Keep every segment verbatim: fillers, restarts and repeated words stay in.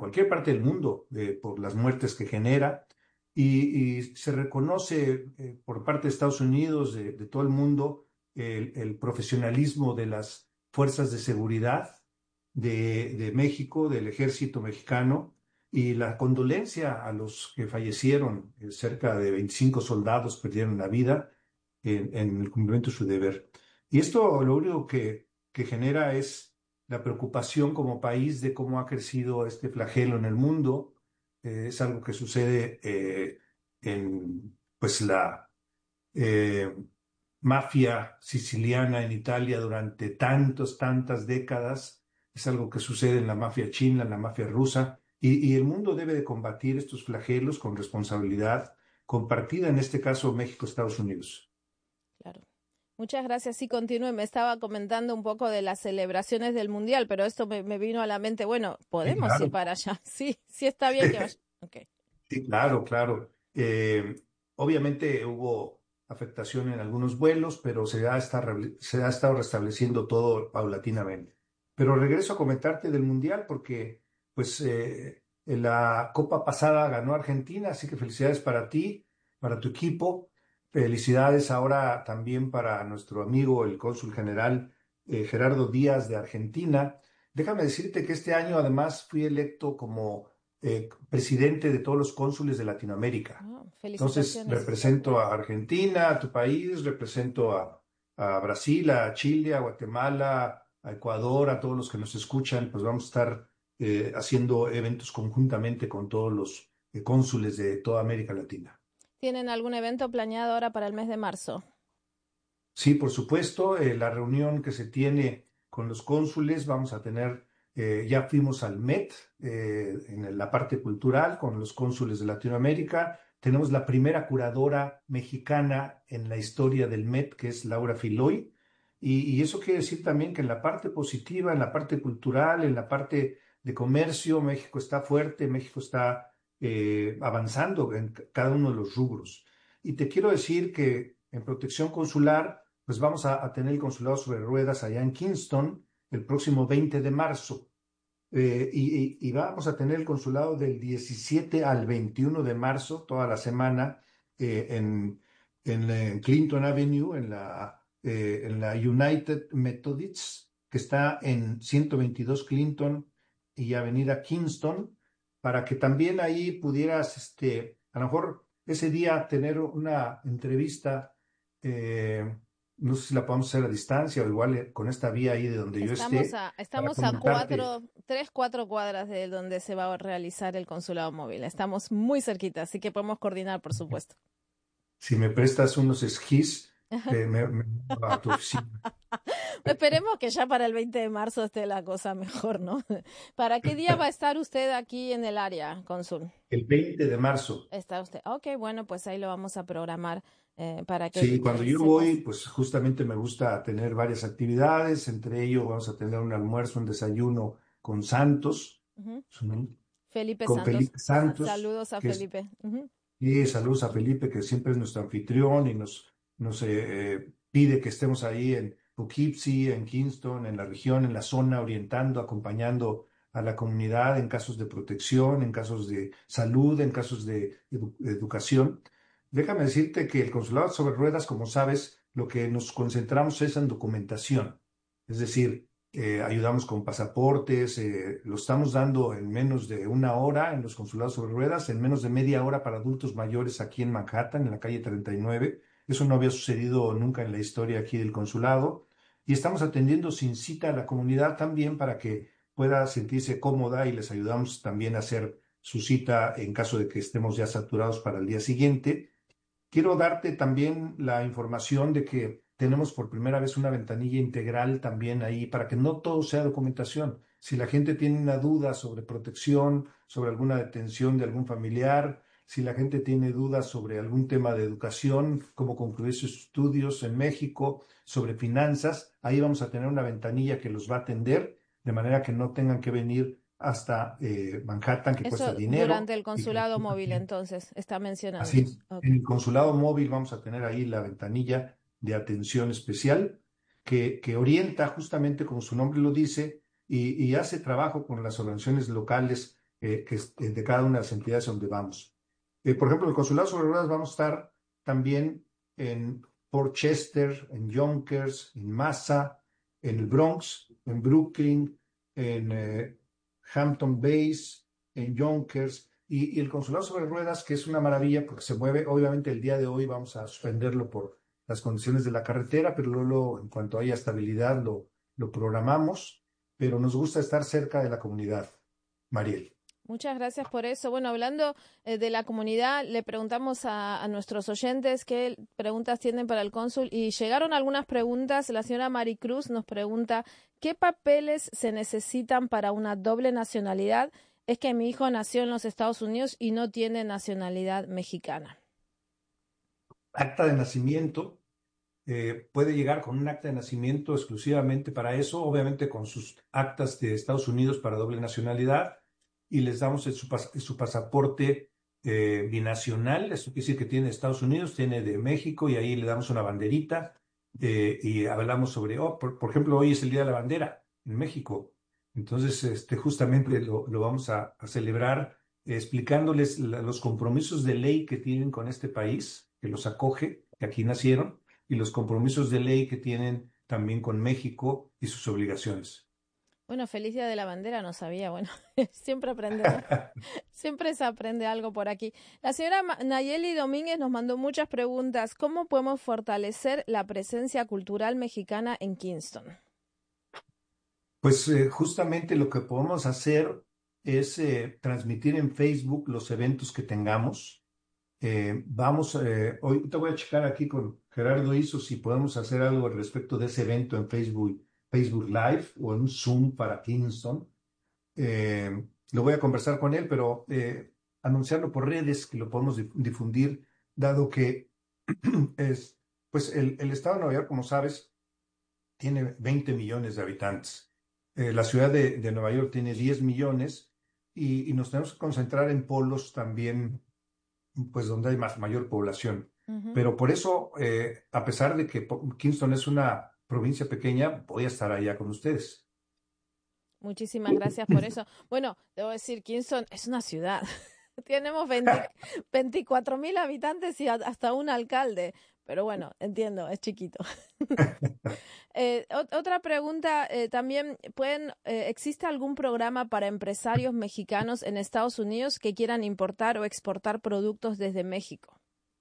cualquier parte del mundo eh, por las muertes que genera y, y se reconoce eh, por parte de Estados Unidos, de, de todo el mundo, el, el profesionalismo de las fuerzas de seguridad de, de México, del ejército mexicano, y la condolencia a los que fallecieron. Eh, cerca de veinticinco soldados perdieron la vida en, en el cumplimiento de su deber. Y esto lo único que, que genera es la preocupación como país de cómo ha crecido este flagelo en el mundo. Eh, es algo que sucede eh, en pues la eh, mafia siciliana en Italia durante tantos, tantas décadas. Es algo que sucede en la mafia china, en la mafia rusa, y, y el mundo debe de combatir estos flagelos con responsabilidad compartida, en este caso México-Estados Unidos. Claro. Muchas gracias. Sí, continúe. Me estaba comentando un poco de las celebraciones del Mundial, pero esto me, me vino a la mente. Bueno, Sí, podemos ir claro. para allá. Sí, sí está bien que vaya. Ok. Sí, claro, claro. Eh, obviamente hubo afectación en algunos vuelos, pero se ha, está- se ha estado restableciendo todo paulatinamente. Pero regreso a comentarte del Mundial porque, pues, eh, en la Copa pasada ganó Argentina, así que felicidades para ti, para tu equipo. Felicidades ahora también para nuestro amigo, el cónsul general eh, Gerardo Díaz de Argentina. Déjame decirte que este año además fui electo como eh, presidente de todos los cónsules de Latinoamérica. Ah, Entonces, felicitaciones. represento a Argentina, a tu país, represento a, a Brasil, a Chile, a Guatemala, a Ecuador, a todos los que nos escuchan. Pues vamos a estar eh, haciendo eventos conjuntamente con todos los eh, cónsules de toda América Latina. ¿Tienen algún evento planeado ahora para el mes de marzo? Sí, por supuesto, eh, la reunión que se tiene con los cónsules, vamos a tener, eh, ya fuimos al M E T, eh, en la parte cultural con los cónsules de Latinoamérica. Tenemos la primera curadora mexicana en la historia del M E T, que es Laura Filoy. Y, y eso quiere decir también que en la parte positiva, en la parte cultural, en la parte de comercio, México está fuerte, México está eh, avanzando en c- cada uno de los rubros. Y te quiero decir que en protección consular, pues vamos a, a tener el consulado sobre ruedas allá en Kingston el próximo veinte de marzo. Eh, y, y- y vamos a tener el consulado del diecisiete al veintiuno de marzo, toda la semana, eh, en, en, eh, Clinton Avenue, en la, eh, en la United Methodists, que está en ciento veintidós Clinton y Avenida Kingston, para que también ahí pudieras, este, a lo mejor ese día tener una entrevista. eh, no sé si la podemos hacer a distancia o igual eh, con esta vía ahí de donde yo Estamos esté, a, para estamos a comentarte. cuatro, tres, cuatro cuadras de donde se va a realizar el consulado móvil. Estamos muy cerquita, así que podemos coordinar, por supuesto. Si me prestas unos esquís, te, me, me mudo a tu oficina. Esperemos que ya para el veinte de marzo esté la cosa mejor, ¿no? ¿Para qué día va a estar usted aquí en el área, cónsul? El veinte de marzo. Está usted. Ok, bueno, pues ahí lo vamos a programar eh, para que Sí, cuando eh, yo se voy, pase. pues justamente me gusta tener varias actividades. Entre ellos vamos a tener un almuerzo, un desayuno con Santos, Ujú. su nombre, Felipe con Santos. Felipe Santos, Saludos a que es, Felipe. Ujú. y saludos a Felipe, que siempre es nuestro anfitrión y nos, nos eh, eh, pide que estemos ahí en Poughkeepsie, en Kingston, en la región, en la zona, orientando, acompañando a la comunidad en casos de protección, en casos de salud, en casos de edu- educación. Déjame decirte que el Consulado sobre Ruedas, como sabes, lo que nos concentramos es en documentación. Es decir, eh, ayudamos con pasaportes, eh, lo estamos dando en menos de una hora en los consulados sobre ruedas, en menos de media hora para adultos mayores aquí en Manhattan, en la calle treinta y nueve. Eso no había sucedido nunca en la historia aquí del consulado. Y estamos atendiendo sin cita a la comunidad también para que pueda sentirse cómoda y les ayudamos también a hacer su cita en caso de que estemos ya saturados para el día siguiente. Quiero darte también la información de que tenemos por primera vez una ventanilla integral también ahí para que no todo sea documentación. Si la gente tiene una duda sobre protección, sobre alguna detención de algún familiar, si la gente tiene dudas sobre algún tema de educación, cómo concluir sus estudios en México, sobre finanzas, ahí vamos a tener una ventanilla que los va a atender de manera que no tengan que venir hasta eh, Manhattan, que cuesta Eso dinero. durante el Y que consulado móvil, entonces, está mencionando. Así es. Ok. En el consulado móvil vamos a tener ahí la ventanilla de atención especial que, que orienta justamente como su nombre lo dice y, y hace trabajo con las organizaciones locales eh, que es de cada una de las entidades donde vamos. Eh, por ejemplo, el Consulado sobre Ruedas vamos a estar también en Port Chester, en Yonkers, en Massa, en el Bronx, en Brooklyn, en eh, Hampton Bays, en Yonkers, y, y el Consulado sobre Ruedas, que es una maravilla porque se mueve, obviamente el día de hoy vamos a suspenderlo por las condiciones de la carretera, pero luego en cuanto haya estabilidad lo, lo programamos, pero nos gusta estar cerca de la comunidad, Mariel. Muchas gracias por eso. Bueno, hablando eh, de la comunidad, le preguntamos a, a nuestros oyentes qué preguntas tienen para el cónsul y llegaron algunas preguntas. La señora Maricruz nos pregunta, ¿qué papeles se necesitan para una doble nacionalidad? Es que mi hijo nació en los Estados Unidos y no tiene nacionalidad mexicana. Acta de nacimiento, eh, puede llegar con un acta de nacimiento exclusivamente para eso, obviamente con sus actas de Estados Unidos para doble nacionalidad, y les damos el, su, pas su, pasaporte eh, binacional. Eso quiere decir que tiene de Estados Unidos, tiene de México, y ahí le damos una banderita eh, y hablamos sobre, oh, por, por, ejemplo, hoy es el Día de la Bandera en México. Entonces, este, justamente lo, lo vamos a, a celebrar eh, explicándoles la, los compromisos de ley que tienen con este país, que los acoge, que aquí nacieron, y los compromisos de ley que tienen también con México y sus obligaciones. Bueno, feliz Día de la Bandera, no sabía. Bueno, siempre aprendemos. Siempre se aprende algo por aquí. La señora Nayeli Domínguez nos mandó muchas preguntas. ¿Cómo podemos fortalecer la presencia cultural mexicana en Kingston? Pues eh, justamente lo que podemos hacer es eh, transmitir en Facebook los eventos que tengamos. Eh, vamos, eh, hoy te voy a checar aquí con Gerardo Iso si podemos hacer algo al respecto de ese evento en Facebook, Facebook Live o en un Zoom para Kingston. Eh, lo voy a conversar con él, pero eh, anunciarlo por redes, que lo podemos difundir, dado que es, pues el, el estado de Nueva York, como sabes, tiene veinte millones de habitantes. Eh, la ciudad de, de, Nueva York tiene diez millones y, y nos tenemos que concentrar en polos también, pues donde hay más, mayor población. Uh-huh. Pero por eso, eh, a pesar de que Kingston es una provincia pequeña, voy a estar allá con ustedes. Muchísimas gracias por eso. Bueno, debo decir, Kingston es una ciudad. Tenemos veinticuatro mil habitantes y hasta un alcalde. Pero bueno, entiendo, es chiquito. eh, otra pregunta, eh, también, ¿pueden, eh, ¿existe algún programa para empresarios mexicanos en Estados Unidos que quieran importar o exportar productos desde México?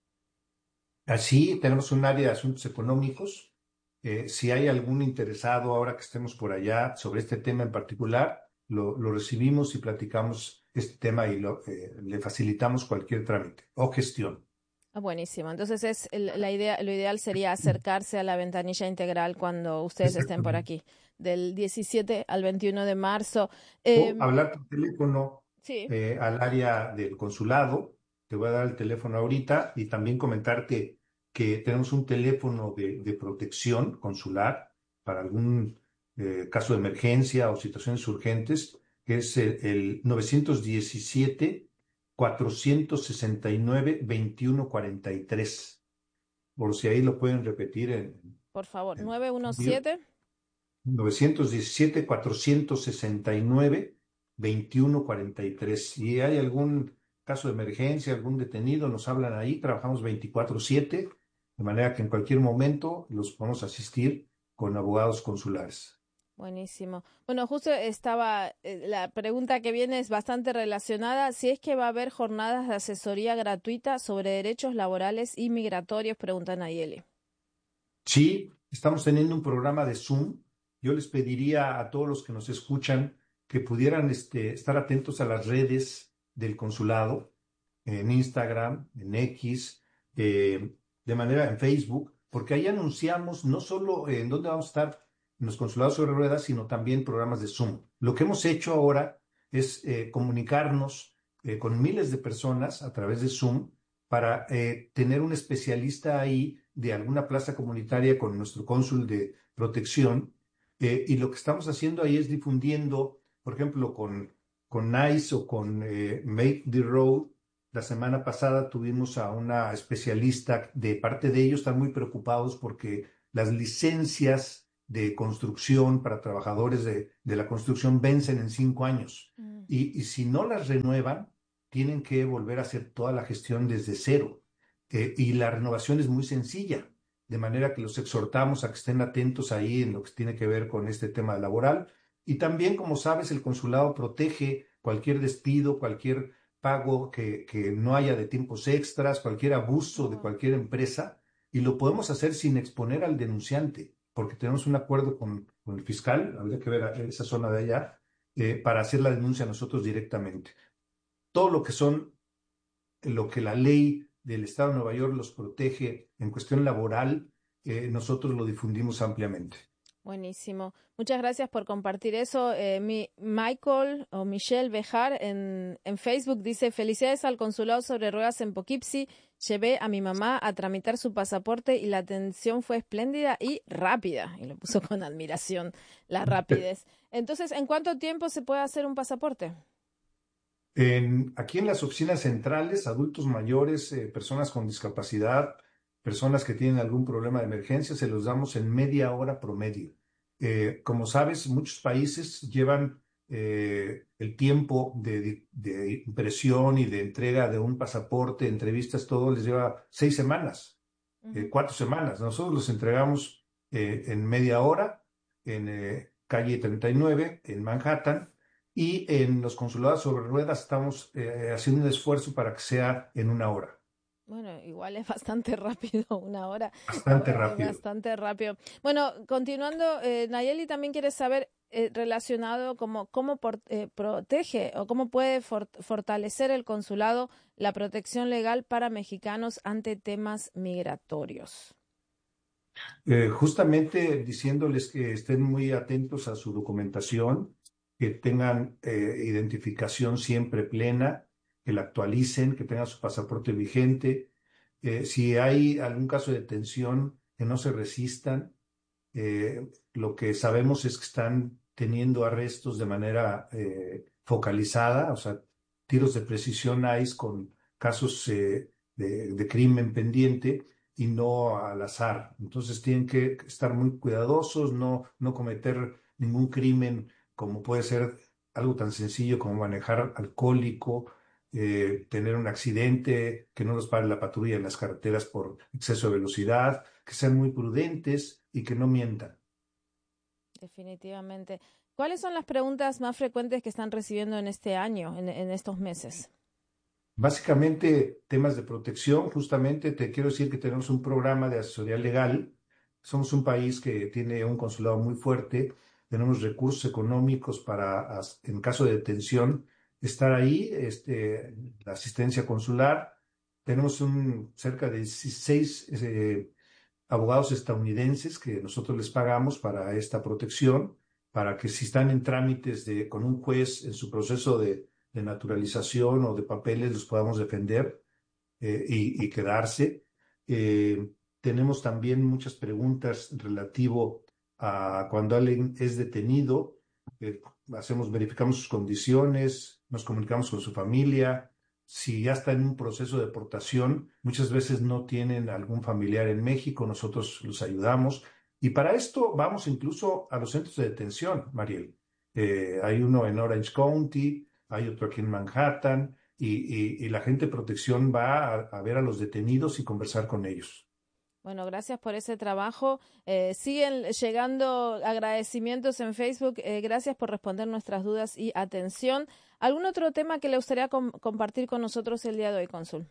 Así, tenemos un área de asuntos económicos. Eh, si hay algún interesado ahora que estemos por allá sobre este tema en particular, lo, lo recibimos y platicamos este tema y lo, eh, le facilitamos cualquier trámite o gestión. Ah, buenísimo. Entonces es el, la idea, lo ideal sería acercarse a la ventanilla integral cuando ustedes estén por aquí, del diecisiete al veintiuno de marzo. Eh, o hablar por teléfono sí. eh, al área del consulado. Te voy a dar el teléfono ahorita y también comentarte que tenemos un teléfono de, de protección consular para algún eh, caso de emergencia o situaciones urgentes, que es el, el nueve uno siete, cuatro seis nueve, dos uno cuatro tres. Por si ahí lo pueden repetir en... Por favor, nueve uno siete. nueve uno siete, cuatro seis nueve, dos uno cuatro tres. Si hay algún caso de emergencia, algún detenido, nos hablan ahí, trabajamos veinticuatro siete, de manera que en cualquier momento los podemos asistir con abogados consulares. Buenísimo. Bueno, justo estaba, eh, la pregunta que viene es bastante relacionada, si es que va a haber jornadas de asesoría gratuita sobre derechos laborales y migratorios, pregunta Nayeli. Sí, estamos teniendo un programa de Zoom. Yo les pediría a todos los que nos escuchan que pudieran este, estar atentos a las redes del consulado, en Instagram, en X, eh, de manera en Facebook, porque ahí anunciamos no solo en dónde vamos a estar en los consulados sobre ruedas, sino también programas de Zoom. Lo que hemos hecho ahora es eh, comunicarnos eh, con miles de personas a través de Zoom para eh, tener un especialista ahí de alguna plaza comunitaria con nuestro cónsul de protección. Eh, y lo que estamos haciendo ahí es difundiendo, por ejemplo, con, con NICE o con eh, Make the Road. La semana pasada tuvimos a una especialista de parte de ellos, están muy preocupados porque las licencias de construcción para trabajadores de, de la construcción vencen en cinco años. Mm. Y, y si no las renuevan, tienen que volver a hacer toda la gestión desde cero. Eh, y la renovación es muy sencilla, de manera que los exhortamos a que estén atentos ahí en lo que tiene que ver con este tema laboral. Y también, como sabes, el consulado protege cualquier despido, cualquier pago que, que no haya de tiempos extras, cualquier abuso de Oh. cualquier empresa, y lo podemos hacer sin exponer al denunciante, porque tenemos un acuerdo con, con el fiscal, habría que ver esa zona de allá, eh, para hacer la denuncia nosotros directamente. Todo lo que son, lo que la ley del Estado de Nueva York los protege en cuestión laboral, eh, nosotros lo difundimos ampliamente. Buenísimo. Muchas gracias por compartir eso. Eh, mi, Michael o Michelle Bejar en, en Facebook dice, felicidades al consulado sobre ruedas en Poughkeepsie. Llevé a mi mamá a tramitar su pasaporte y la atención fue espléndida y rápida. Y lo puso con admiración, la rapidez. Entonces, ¿en cuánto tiempo se puede hacer un pasaporte? En, aquí en las oficinas centrales, adultos mayores, eh, personas con discapacidad, personas que tienen algún problema de emergencia, se los damos en media hora promedio. Eh, como sabes, muchos países llevan eh, el tiempo de, de impresión y de entrega de un pasaporte, entrevistas, todo les lleva seis semanas, eh, Ujú. cuatro semanas. Nosotros los entregamos eh, en media hora en eh, calle treinta y nueve, en Manhattan. Y en los consulados sobre ruedas estamos eh, haciendo un esfuerzo para que sea en una hora. Bueno, igual es bastante rápido, una hora, Bastante es rápido. bastante rápido. Bueno, continuando, eh, Nayeli también quiere saber eh, relacionado como cómo por- eh, protege o cómo puede for- fortalecer el consulado la protección legal para mexicanos ante temas migratorios. Eh, justamente diciéndoles que estén muy atentos a su documentación, que tengan eh, identificación siempre plena, que la actualicen, que tengan su pasaporte vigente. Eh, si hay algún caso de detención, que no se resistan. Eh, lo que sabemos es que están teniendo arrestos de manera eh, focalizada, o sea, tiros de precisión ICE con casos eh, de, de crimen pendiente y no al azar. Entonces tienen que estar muy cuidadosos, no, no cometer ningún crimen como puede ser algo tan sencillo como manejar alcohólico, eh, tener un accidente, que no los pare la patrulla en las carreteras por exceso de velocidad, que sean muy prudentes y que no mientan. Definitivamente. ¿Cuáles son las preguntas más frecuentes que están recibiendo en este año, en, en estos meses? Básicamente, temas de protección, justamente te quiero decir que tenemos un programa de asesoría legal. Somos un país que tiene un consulado muy fuerte, tenemos recursos económicos para, as- en caso de detención, estar ahí, este, la asistencia consular. Tenemos un, cerca de dieciséis eh, abogados estadounidenses que nosotros les pagamos para esta protección, para que si están en trámites de, con un juez en su proceso de, de naturalización o de papeles, los podamos defender eh, y, y quedarse. Eh, tenemos también muchas preguntas relativo a cuando alguien es detenido. Eh, hacemos, verificamos sus condiciones, nos comunicamos con su familia. Si ya está en un proceso de deportación, muchas veces no tienen algún familiar en México, nosotros los ayudamos. Y para esto vamos incluso a los centros de detención, Mariel. Eh, hay uno en Orange County, hay otro aquí en Manhattan y, y- y la gente de protección va a, a ver a los detenidos y conversar con ellos. Bueno, gracias por ese trabajo. Eh, siguen llegando agradecimientos en Facebook. Eh, gracias por responder nuestras dudas y atención. ¿Algún otro tema que le gustaría com- compartir con nosotros el día de hoy, Cónsul?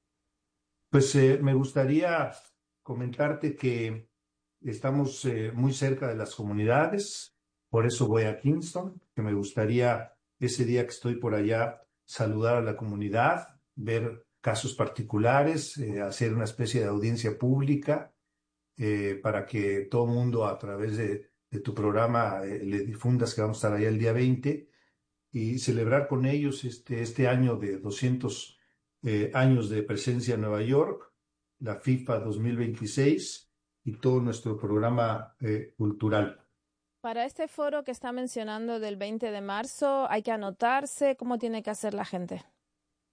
Pues eh, me gustaría comentarte que estamos eh, muy cerca de las comunidades, por eso voy a Kingston, que me gustaría ese día que estoy por allá saludar a la comunidad, ver casos particulares, eh, hacer una especie de audiencia pública eh, para que todo el mundo a través de, de tu programa eh, le difundas que vamos a estar allá el día veinte y celebrar con ellos este, este año de doscientos eh, años de presencia en Nueva York, la FIFA dos mil veintiséis y todo nuestro programa eh, cultural. Para este foro que está mencionando del veinte de marzo, hay que anotarse. ¿Cómo tiene que hacer la gente?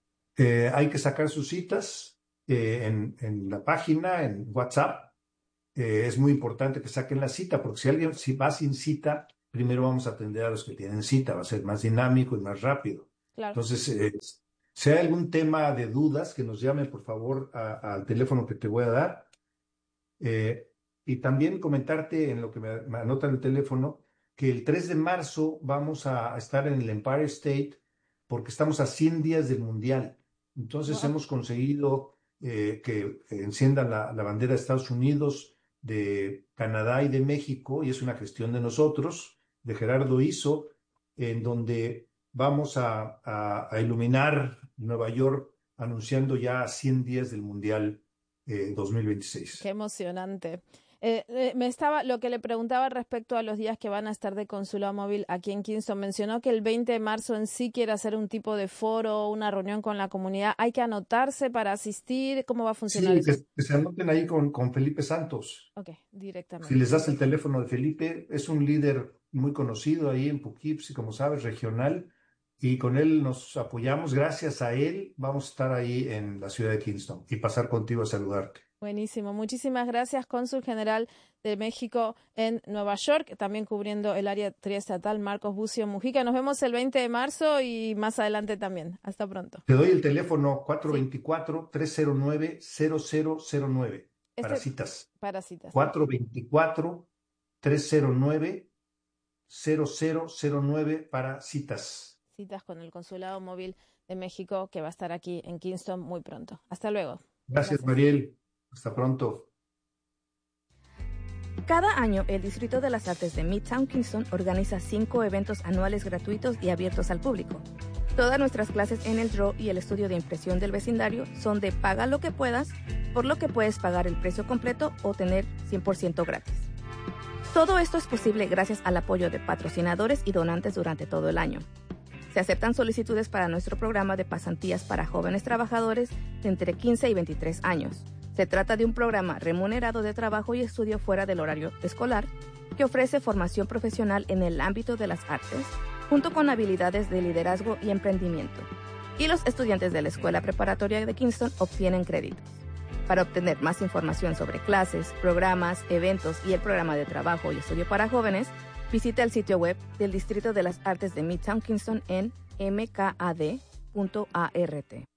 Eh, hay que sacar sus citas eh, en, en la página, en WhatsApp, eh, es muy importante que saquen la cita, porque si alguien si va sin cita, primero vamos a atender a los que tienen cita, va a ser más dinámico y más rápido. Claro. Entonces, eh, si hay algún tema de dudas, que nos llamen por favor a- al teléfono que te voy a dar. Eh, y también comentarte en lo que me, me anota el teléfono, que el tres de marzo vamos a estar en el Empire State porque estamos a cien días del Mundial. Entonces Wow. hemos conseguido eh, que enciendan la, la bandera de Estados Unidos, de Canadá y de México, y es una gestión de nosotros, de Gerardo Iso, en donde vamos a, a- a iluminar Nueva York anunciando ya cien días del Mundial eh, dos mil Qué veintiséis. emocionante. Eh, eh, me estaba, lo que le preguntaba respecto a los días que van a estar de consulado móvil aquí en Kingston, mencionó que el veinte de marzo en sí quiere hacer un tipo de foro, una reunión con la comunidad. ¿Hay que anotarse para asistir? ¿Cómo va a funcionar Sí, eso? que, que se anoten ahí con, con Felipe Santos. Ok, Si directamente. les das el teléfono de Felipe, es un líder muy conocido ahí en Poughkeepsie, como sabes, regional, y con él nos apoyamos. Gracias a él vamos a estar ahí en la ciudad de Kingston y pasar contigo a saludarte. Buenísimo. Muchísimas gracias, Cónsul General de México en Nueva York, también cubriendo el área triestatal, Marcos Bucio Mujica. Nos vemos el veinte de marzo y más adelante también. Hasta pronto. Te doy el teléfono Sí, cuatro dos cuatro, tres cero nueve, cero cero cero nueve para este citas. para citas. cuatro dos cuatro, tres cero nueve, cero cero cero nueve para citas. Citas con el Consulado Móvil de México que va a estar aquí en Kingston muy pronto. Hasta luego. Gracias, Gracias. Mariel. Hasta pronto. Cada año, el Distrito de las Artes de Midtown Kingston organiza cinco eventos anuales gratuitos y abiertos al público. Todas nuestras clases en el Draw y el estudio de impresión del vecindario son de paga lo que puedas, por lo que puedes pagar el precio completo o tener cien por ciento gratis. Todo esto es posible gracias al apoyo de patrocinadores y donantes durante todo el año. Se aceptan solicitudes para nuestro programa de pasantías para jóvenes trabajadores de entre quince y veintitrés años. Se trata de un programa remunerado de trabajo y estudio fuera del horario escolar que ofrece formación profesional en el ámbito de las artes, junto con habilidades de liderazgo y emprendimiento. Y los estudiantes de la Escuela Preparatoria de Kingston obtienen créditos. Para obtener más información sobre clases, programas, eventos y el programa de trabajo y estudio para jóvenes, visita el sitio web del Distrito de las Artes de Midtown Kingston en m k a d punto a r t.